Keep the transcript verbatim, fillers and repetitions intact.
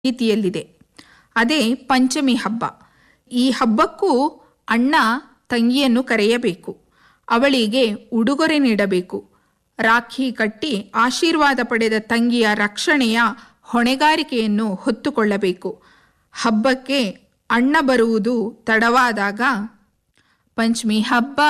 ರೀತಿಯಲ್ಲಿದೆ. ಅದೇ ಪಂಚಮಿ ಹಬ್ಬ. ಈ ಹಬ್ಬಕ್ಕೂ ಅಣ್ಣ ತಂಗಿಯನ್ನು ಕರೆಯಬೇಕು, ಅವಳಿಗೆ ಉಡುಗೊರೆ ನೀಡಬೇಕು. ರಾಖಿ ಕಟ್ಟಿ ಆಶೀರ್ವಾದ ಪಡೆದ ತಂಗಿಯ ರಕ್ಷಣೆಯ ಹೊಣೆಗಾರಿಕೆಯನ್ನು ಹೊತ್ತುಕೊಳ್ಳಬೇಕು. ಹಬ್ಬಕ್ಕೆ ಅಣ್ಣ ಬರುವುದು ತಡವಾದಾಗ ಪಂಚಮಿ ಹಬ್ಬ